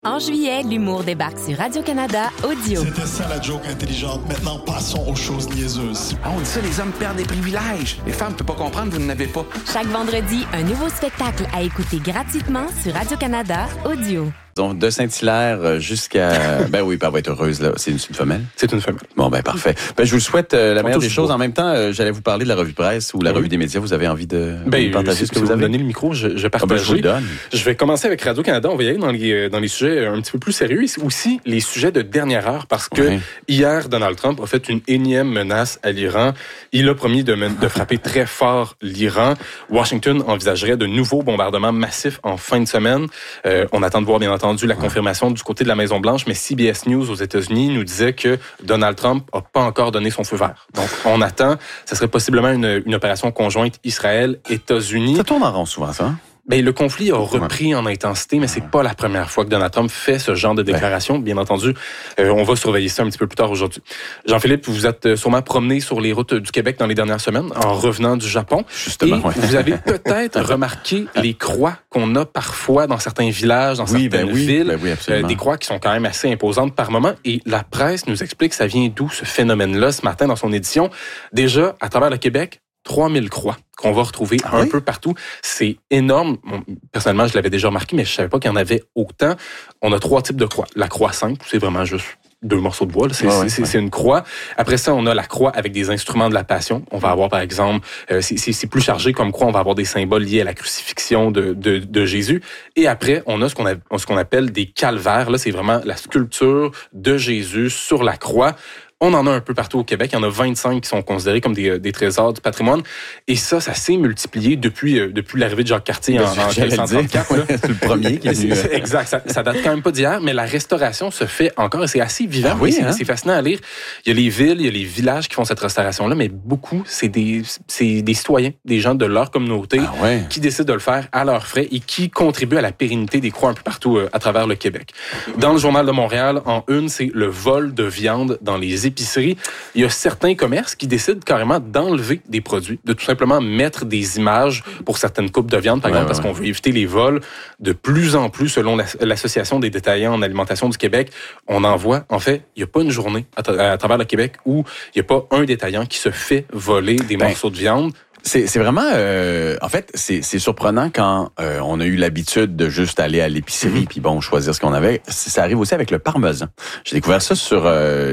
En juillet, l'humour débarque sur Radio-Canada Audio. C'était ça la joke intelligente. Maintenant, passons aux choses niaiseuses. Ah, on dit ça, les hommes perdent des privilèges. Les femmes ne peuvent pas comprendre, vous n'en avez pas. Chaque vendredi, un nouveau spectacle à écouter gratuitement sur Radio-Canada Audio. Donc, de Saint-Hilaire jusqu'à... Ben oui, elle va être heureuse, là. C'est une femelle? C'est une femelle. Bon, ben parfait. Ben, je vous souhaite la meilleure des choses. En même temps, j'allais vous parler de la revue de presse ou la revue des médias. Vous avez envie de partager ce que vous avez? Donner le micro, je partage. Je vous le donne. Je vais commencer avec Radio-Canada. On va y aller dans les sujets un petit peu plus sérieux. Aussi, les sujets de dernière heure, parce que hier, Donald Trump a fait une énième menace à l'Iran. Il a promis de frapper très fort l'Iran. Washington envisagerait de nouveaux bombardements massifs en fin de semaine. On attend de voir, bien entendu, la confirmation du côté de la Maison-Blanche, mais CBS News aux États-Unis nous disait que Donald Trump n'a pas encore donné son feu vert. Donc, on attend. Ça serait possiblement une opération conjointe Israël-États-Unis. Ça tourne en rond souvent, ça, hein? Ben, le conflit a repris en intensité, mais c'est pas la première fois que Donald Trump fait ce genre de déclaration. Bien entendu, on va surveiller ça un petit peu plus tard aujourd'hui. Jean-Philippe, vous êtes sûrement promené sur les routes du Québec dans les dernières semaines en revenant du Japon. Justement, et vous avez peut-être remarqué les croix qu'on a parfois dans certains villages, dans certaines villes. Des croix qui sont quand même assez imposantes par moment. Et la presse nous explique ça vient d'où ce phénomène-là ce matin dans son édition. Déjà, à travers le Québec, 3000 croix qu'on va retrouver un peu partout. C'est énorme. Personnellement, je l'avais déjà remarqué, mais je savais pas qu'il y en avait autant. On a 3 types de croix. La croix simple, c'est vraiment juste 2 morceaux de bois. C'est une croix. Après ça, on a la croix avec des instruments de la Passion. On va avoir, par exemple, c'est plus chargé comme croix. On va avoir des symboles liés à la crucifixion de Jésus. Et après, on a ce qu'on appelle des calvaires. Là, c'est vraiment la sculpture de Jésus sur la croix. On en a un peu partout au Québec. Il y en a 25 qui sont considérés comme des trésors du patrimoine. Et ça s'est multiplié depuis l'arrivée de Jacques Cartier en 1934. C'est le premier qui est venu. Exact. Ça date quand même pas d'hier, mais la restauration se fait encore et c'est assez vivant. C'est fascinant à lire. Il y a les villes, il y a les villages qui font cette restauration-là, mais beaucoup, c'est des citoyens, des gens de leur communauté qui décident de le faire à leurs frais et qui contribuent à la pérennité des croix un peu partout à travers le Québec. Dans le Journal de Montréal, en une, c'est le vol de viande dans les épiceries. Il y a certains commerces qui décident carrément d'enlever des produits, de tout simplement mettre des images pour certaines coupes de viande, par exemple, parce qu'on veut éviter les vols. De plus en plus, selon l'Association des détaillants en alimentation du Québec, on en voit. En fait, il n'y a pas une journée à travers le Québec où il n'y a pas un détaillant qui se fait voler des morceaux de viande. C'est vraiment... en fait, c'est surprenant quand on a eu l'habitude de juste aller à l'épicerie puis choisir ce qu'on avait. Ça arrive aussi avec le parmesan. J'ai découvert ça sur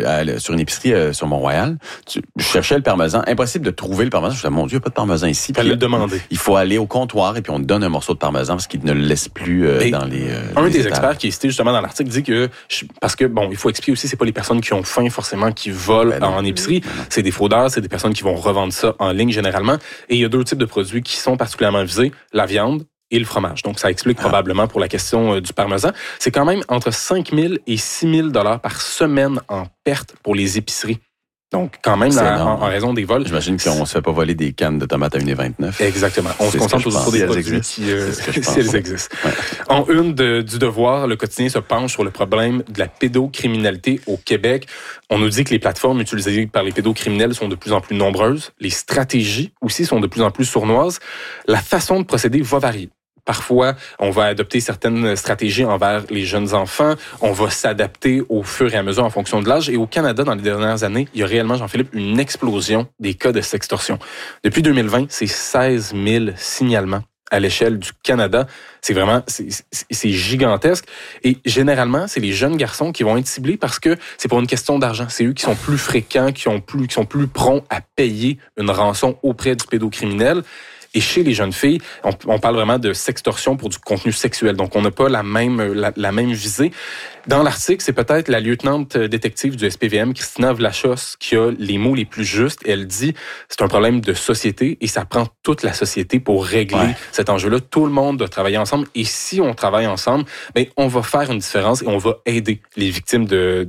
une épicerie sur Mont-Royal. Je cherchais le parmesan. Impossible de trouver le parmesan. Je me disais, mon Dieu, il n'y a pas de parmesan ici. Fallait le demander. Il faut aller au comptoir et puis on te donne un morceau de parmesan parce qu'il ne le laisse plus dans les un des experts qui est cité justement dans l'article dit que... Parce que, il faut expliquer aussi, c'est pas les personnes qui ont faim forcément qui volent en épicerie. C'est des fraudeurs, c'est des personnes qui vont revendre ça en ligne généralement. Et il y a 2 types de produits qui sont particulièrement visés, la viande et le fromage. Donc, ça explique probablement pour la question du parmesan. C'est quand même entre 5 000 et 6 000 $ par semaine en perte pour les épiceries. Donc, quand même, en raison des vols. J'imagine qu'on ne se fait pas voler des cannes de tomates à 1,29 $. Exactement. On se concentre sur des produits si elles existent. Ouais. En une du Devoir, le quotidien se penche sur le problème de la pédocriminalité au Québec. On nous dit que les plateformes utilisées par les pédocriminels sont de plus en plus nombreuses. Les stratégies aussi sont de plus en plus sournoises. La façon de procéder va varier. Parfois, on va adopter certaines stratégies envers les jeunes enfants. On va s'adapter au fur et à mesure en fonction de l'âge. Et au Canada, dans les dernières années, il y a réellement, Jean-Philippe, une explosion des cas de sextorsion. Depuis 2020, c'est 16 000 signalements à l'échelle du Canada. C'est vraiment, c'est gigantesque. Et généralement, c'est les jeunes garçons qui vont être ciblés parce que c'est pour une question d'argent. C'est eux qui sont plus fréquents, qui sont plus prompts à payer une rançon auprès du pédocriminel. Et chez les jeunes filles, on parle vraiment de sextorsion pour du contenu sexuel. Donc, on n'a pas la même visée. Dans l'article, c'est peut-être la lieutenante détective du SPVM, Christina Vlachos, qui a les mots les plus justes. Elle dit, c'est un problème de société et ça prend toute la société pour régler cet enjeu-là. Tout le monde doit travailler ensemble. Et si on travaille ensemble, on va faire une différence et on va aider les victimes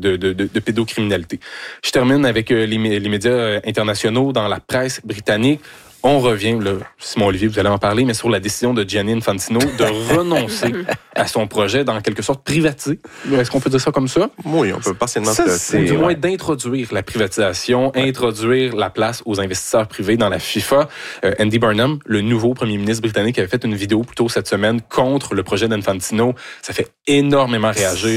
de pédocriminalité. Je termine avec les médias internationaux. Dans la presse britannique, On revient, là, Simon Olivier, vous allez en parler, mais sur la décision de Gianni Infantino de renoncer à son projet, dans quelque sorte privatisé. Est-ce qu'on peut dire ça comme ça? Oui, on peut partiellement Ou du moins d'introduire la privatisation, introduire la place aux investisseurs privés dans la FIFA. Andy Burnham, le nouveau premier ministre britannique, avait fait une vidéo plus tôt cette semaine contre le projet d'Infantino. Ça fait énormément réagir.